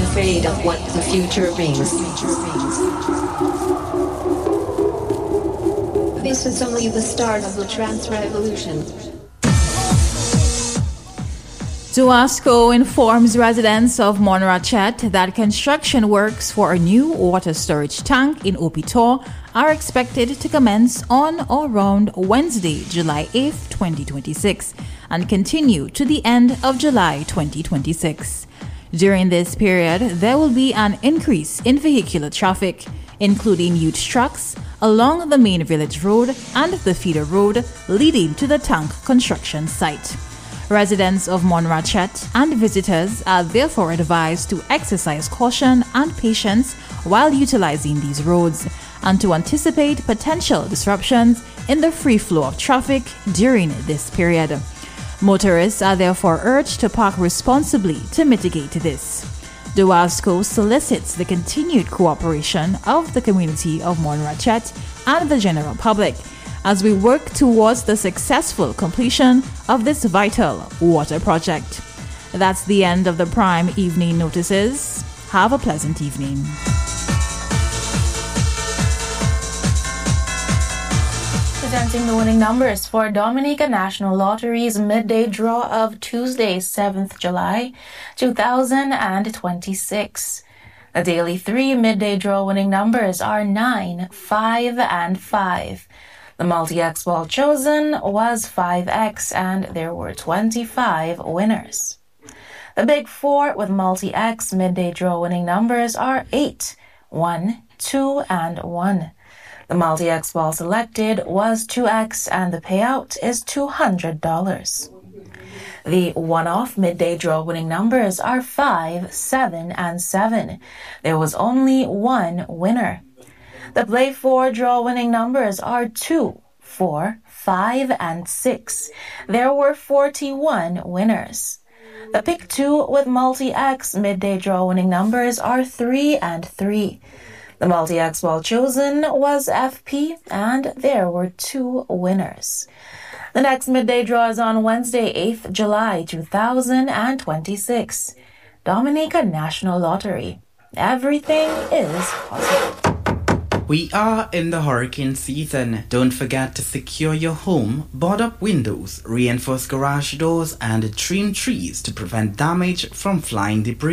afraid of what the future brings. This is only the start of the trance revolution. Duasco informs residents of Monrachet that construction works for a new water storage tank in Opito are expected to commence on or around Wednesday, July 8, 2026, and continue to the end of July 2026. During this period, there will be an increase in vehicular traffic, including youth trucks, along the main village road and the feeder road leading to the tank construction site. Residents of Monrachet and visitors are therefore advised to exercise caution and patience while utilizing these roads and to anticipate potential disruptions in the free flow of traffic during this period. Motorists are therefore urged to park responsibly to mitigate this. Duasco solicits the continued cooperation of the community of Monrachet and the general public as we work towards the successful completion of this vital water project. That's the end of the Prime Evening Notices. Have a pleasant evening. Presenting the winning numbers for Dominica National Lottery's midday draw of Tuesday, 7th July, 2026. The daily 3 midday draw winning numbers are 9, 5, and 5. The multi-X ball chosen was 5X, and there were 25 winners. The big 4 with multi-X midday draw winning numbers are 8, 1, 2, and 1. The multi-X ball selected was 2X, and the payout is $200. The one-off midday draw winning numbers are 5, 7, and 7. There was only 1 winner. The play 4 draw winning numbers are 2, 4, 5, and 6. There were 41 winners. The pick 2 with multi-X midday draw winning numbers are 3 and 3. The multi-X ball chosen was FP, and there were 2 winners. The next midday draw is on Wednesday, 8th July 2026. Dominica National Lottery. Everything is possible. We are in the hurricane season. Don't forget to secure your home, board up windows, reinforce garage doors, and trim trees to prevent damage from flying debris.